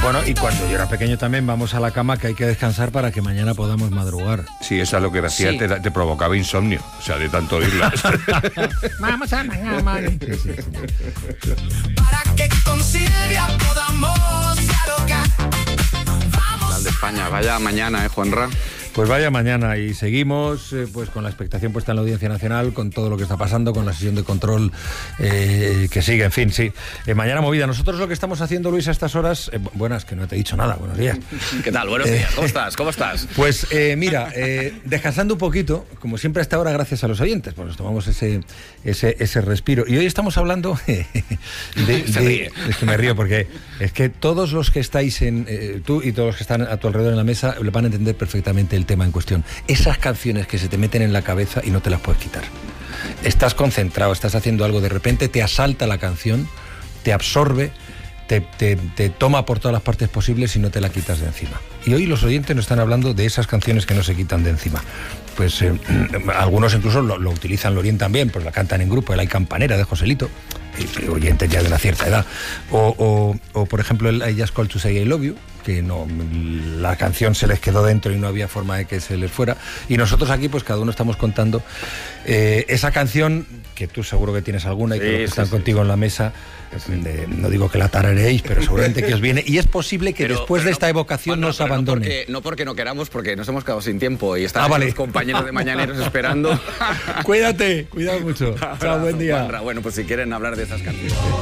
Bueno, y cuando yo era pequeño también vamos a la cama, que hay que descansar para que mañana podamos madrugar. Sí, eso es lo que hacía, Sí. te provocaba insomnio, o sea, de tanto oírla. Vamos a la cama. Para que con Silvia podamos dialogar. Final de España, vaya mañana, Juanra. Pues vaya mañana y seguimos pues con la expectación puesta en la Audiencia Nacional, con todo lo que está pasando, con la sesión de control que sigue, en fin, sí. Mañana movida. Nosotros lo que estamos haciendo, Luis, a estas horas... buenas, que no te he dicho nada, buenos días. ¿Qué tal? Buenos días. ¿Cómo estás? ¿Cómo estás? Pues mira, descansando un poquito, como siempre a esta hora, gracias a los oyentes, pues nos tomamos ese respiro. Y hoy estamos hablando Se ríe. es que me río porque es que todos los que estáis tú y todos los que están a tu alrededor en la mesa le van a entender perfectamente el tema en cuestión. Esas canciones que se te meten en la cabeza y no te las puedes quitar. Estás concentrado, estás haciendo algo, de repente te asalta la canción, te absorbe, te toma por todas las partes posibles y no te la quitas de encima. Y hoy los oyentes nos están hablando de esas canciones que no se quitan de encima. Pues algunos incluso lo utilizan, lo orientan bien, pues la cantan en grupo, el Hay Campanera de Joselito, oyentes ya de una cierta edad. O por ejemplo, el I Just Called to Say I Love You, que no, la canción se les quedó dentro y no había forma de que se les fuera. Y nosotros aquí, pues cada uno estamos contando esa canción, que tú seguro que tienes alguna y que los que están contigo en la mesa, no digo que la tarareéis, pero seguramente que os viene. Y es posible que después de esta evocación nos abandone. No porque no queramos, porque nos hemos quedado sin tiempo y están vale. los compañeros de Mañaneros esperando. Cuídate, cuidado mucho. Chao, buen día. Juanra. Bueno, pues si quieren hablar de esas canciones.